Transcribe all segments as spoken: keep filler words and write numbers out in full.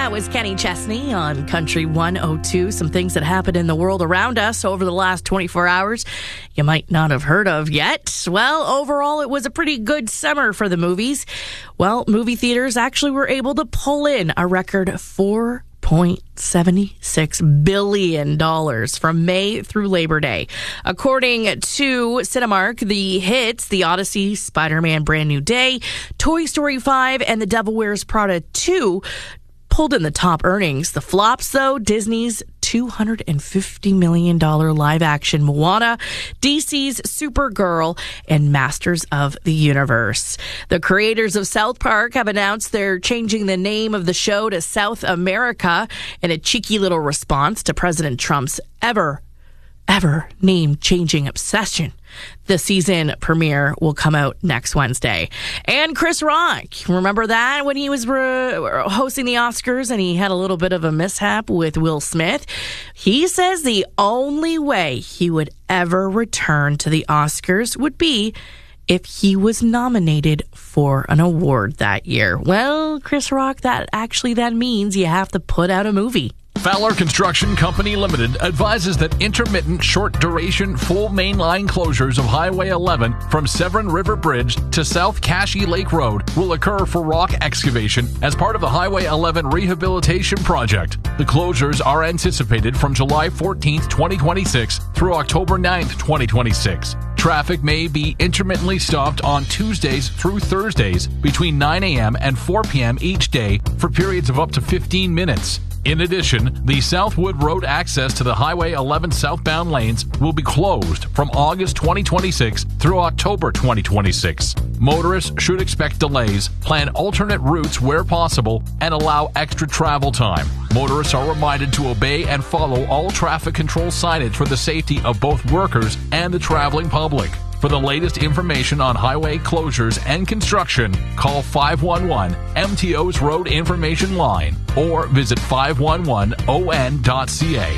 That was Kenny Chesney on Country one oh two. Some things that happened in the world around us over the last twenty-four hours you might not have heard of yet. Well, overall, it was a pretty good summer for the movies. Well, movie theaters actually were able to pull in a record four point seven six billion dollars from May through Labor Day. According to Cinemark, the hits, The Odyssey, Spider-Man Brand New Day, Toy Story five, and The Devil Wears Prada two pulled in the top earnings. The flops, though, Disney's two hundred fifty million dollars live-action Moana, D C's Supergirl, and Masters of the Universe. The creators of South Park have announced they're changing the name of the show to South America in a cheeky little response to President Trump's ever, ever name-changing obsession. The season premiere will come out next Wednesday. And Chris Rock, remember that when he was re- hosting the Oscars and he had a little bit of a mishap with Will Smith? He says the only way he would ever return to the Oscars would be if he was nominated for an award that year. Well, Chris Rock, that actually that means you have to put out a movie. Fowler Construction Company Limited advises that intermittent, short-duration, full mainline closures of Highway eleven from Severn River Bridge to South Cashy Lake Road will occur for rock excavation as part of the Highway eleven Rehabilitation Project. The closures are anticipated from July fourteenth, twenty twenty-six through October ninth, twenty twenty-six. Traffic may be intermittently stopped on Tuesdays through Thursdays between nine a.m. and four p.m. each day for periods of up to fifteen minutes. In addition, the Southwood Road access to the Highway eleven southbound lanes will be closed from August twenty twenty-six through October twenty twenty-six. Motorists should expect delays, plan alternate routes where possible, and allow extra travel time. Motorists are reminded to obey and follow all traffic control signage for the safety of both workers and the traveling public. For the latest information on highway closures and construction, call five one one M T O's Road Information Line or visit five one one O N dot C A.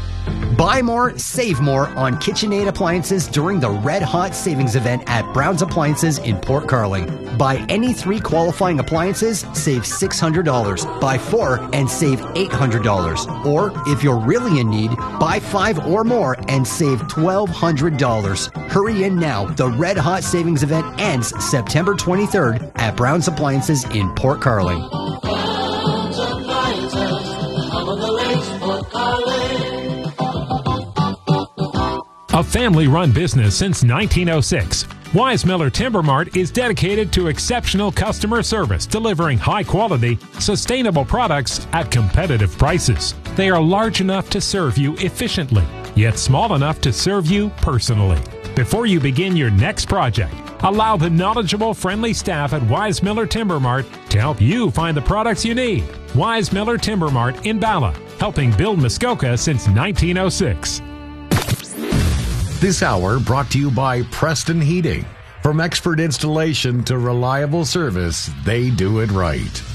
Buy more, save more on KitchenAid appliances during the Red Hot Savings Event at Brown's Appliances in Port Carling. Buy any three qualifying appliances, save six hundred dollars. Buy four and save eight hundred dollars. Or, if you're really in need, buy five or more and save twelve hundred dollars. Hurry in now. The Red Hot Savings Event ends September twenty-third at Brown's Appliances in Port Carling. Brown's Appliances, home of the lakes, Port Carling. A family-run business since nineteen oh six, Weismiller Timber Mart is dedicated to exceptional customer service, delivering high-quality, sustainable products at competitive prices. They are large enough to serve you efficiently, yet small enough to serve you personally. Before you begin your next project, allow the knowledgeable, friendly staff at Weismiller Timber Mart to help you find the products you need. Weismiller Timber Mart in Bala, helping build Muskoka since nineteen oh six. This hour brought to you by Preston Heating. From expert installation to reliable service, they do it right.